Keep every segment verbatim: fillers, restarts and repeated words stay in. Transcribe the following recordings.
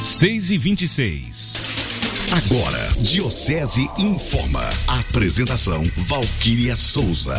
seis e vinte e seis. Agora, Diocese informa. Apresentação Valquíria Souza.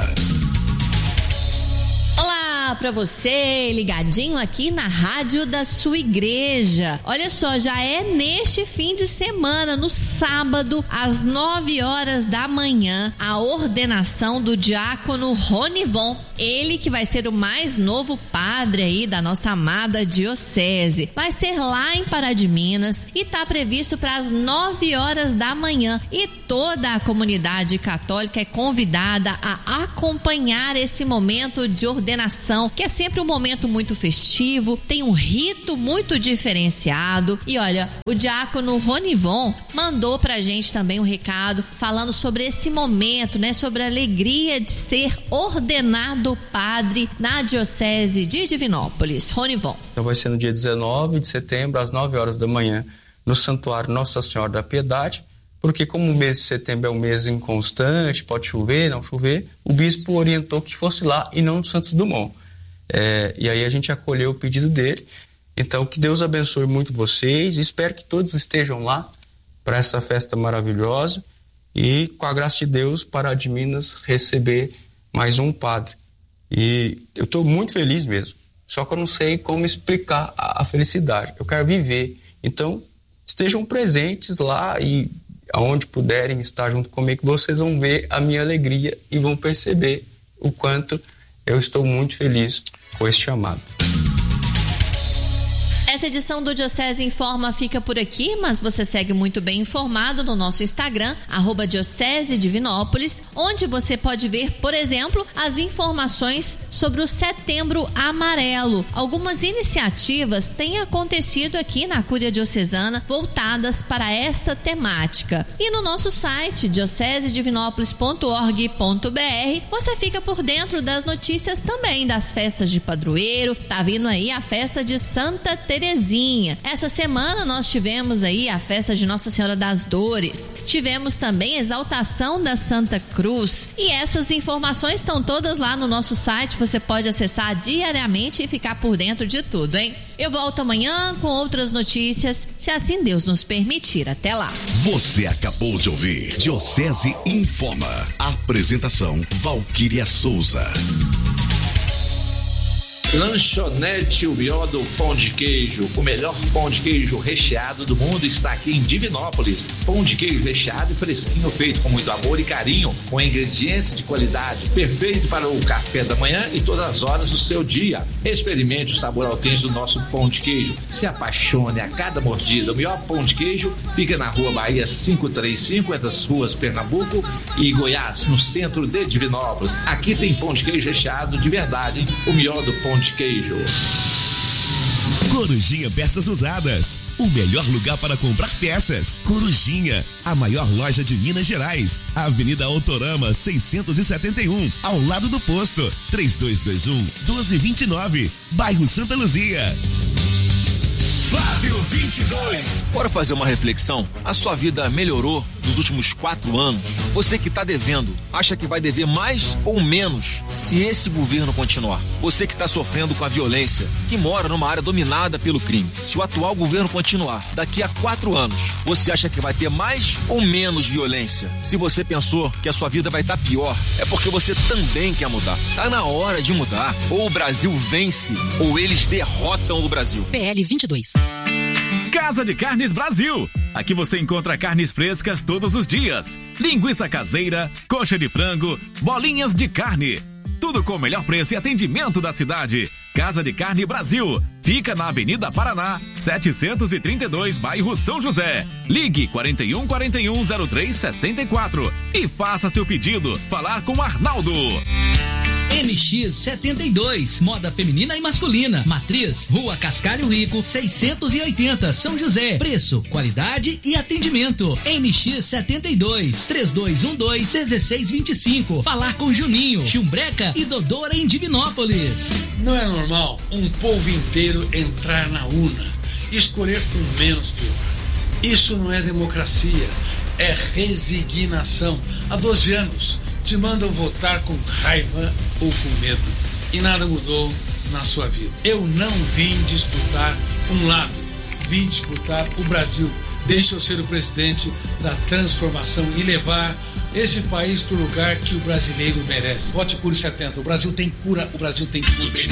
Olá para você, ligadinho aqui na rádio da sua igreja. Olha só, já é neste fim de semana, no sábado, às nove horas da manhã, a ordenação do diácono Ronivon. Ele que vai ser o mais novo padre aí da nossa amada diocese. Vai ser lá em Pará de Minas e está previsto para as nove horas da manhã. E toda a comunidade católica é convidada a acompanhar esse momento de ordenação, que é sempre um momento muito festivo, tem um rito muito diferenciado. E olha, o diácono Ronivon mandou pra gente também um recado falando sobre esse momento, né? Sobre a alegria de ser ordenado padre na diocese de Divinópolis. Ronivon. Então vai ser no dia dezenove de setembro, às nove horas da manhã, no Santuário Nossa Senhora da Piedade, porque como o mês de setembro é um mês inconstante, pode chover, não chover, o bispo orientou que fosse lá e não no Santos Dumont. É, e aí a gente acolheu o pedido dele. Então que Deus abençoe muito vocês, espero que todos estejam lá para essa festa maravilhosa e com a graça de Deus Pará de Minas receber mais um padre. E eu estou muito feliz mesmo, só que eu não sei como explicar a, a felicidade, eu quero viver. Então estejam presentes lá e aonde puderem estar junto comigo, vocês vão ver a minha alegria e vão perceber o quanto eu estou muito feliz com esse chamado. Essa edição do Diocese Informa fica por aqui, mas você segue muito bem informado no nosso Instagram, arroba Diocese Divinópolis, onde você pode ver, por exemplo, as informações sobre o Setembro Amarelo. Algumas iniciativas têm acontecido aqui na Cúria Diocesana voltadas para essa temática. E no nosso site, diocese divinópolis ponto org ponto br, você fica por dentro das notícias também das festas de padroeiro. Tá vindo aí a festa de Santa Terezinha. Essa semana nós tivemos aí a festa de Nossa Senhora das Dores. Tivemos também a exaltação da Santa Cruz. E essas informações estão todas lá no nosso site. Você pode acessar diariamente e ficar por dentro de tudo, hein? Eu volto amanhã com outras notícias, se assim Deus nos permitir. Até lá. Você acabou de ouvir Diocese Informa. Apresentação Valquíria Souza. Lanchonete O Melhor do Pão de Queijo. O melhor pão de queijo recheado do mundo está aqui em Divinópolis. Pão de queijo recheado e fresquinho, feito com muito amor e carinho, com ingredientes de qualidade, perfeito para o café da manhã e todas as horas do seu dia. Experimente o sabor autêntico do nosso pão de queijo. Se apaixone a cada mordida. O melhor pão de queijo fica na Rua Bahia quinhentos e trinta e cinco, entre as ruas Pernambuco e Goiás, no centro de Divinópolis. Aqui tem pão de queijo recheado de verdade, hein? O melhor do pão de de queijo. Corujinha Peças Usadas, o melhor lugar para comprar peças. Corujinha, a maior loja de Minas Gerais, Avenida Autorama seiscentos e setenta e um, ao lado do posto, três dois dois um, um dois dois nove, bairro Santa Luzia. Flávio vinte e dois. Bora fazer uma reflexão? A sua vida melhorou nos últimos quatro anos? Você que está devendo, acha que vai dever mais ou menos se esse governo continuar? Você que está sofrendo com a violência, que mora numa área dominada pelo crime, se o atual governo continuar, daqui a quatro anos, você acha que vai ter mais ou menos violência? Se você pensou que a sua vida vai estar pior, é porque você também quer mudar. Tá na hora de mudar. Ou o Brasil vence, ou eles derrotam o Brasil. P L vinte e dois. Casa de Carnes Brasil. Aqui você encontra carnes frescas todos os dias. Linguiça caseira, coxa de frango, bolinhas de carne. Tudo com o melhor preço e atendimento da cidade. Casa de Carne Brasil. Fica na Avenida Paraná, setecentos e trinta e dois, bairro São José. Ligue quarenta e um, quarenta e um, zero três, sessenta e quatro e faça seu pedido. Falar com Arnaldo. M X setenta e dois, moda feminina e masculina. Matriz, Rua Cascalho Rico, seiscentos e oitenta, São José. Preço, qualidade e atendimento. M X setenta e dois, três dois um dois, um seis dois cinco. Falar com Juninho, Chumbreca e Dodora em Divinópolis. Não é normal um povo inteiro entrar na urna, escolher com menos pior. Isso não é democracia, é resignação. Há doze anos te mandam votar com raiva ou com medo e nada mudou na sua vida. Eu não vim disputar um lado, vim disputar o Brasil. Deixa eu ser o presidente da transformação e levar esse país para o lugar que o brasileiro merece. Vote Cure setenta. O Brasil tem cura, o Brasil tem cura.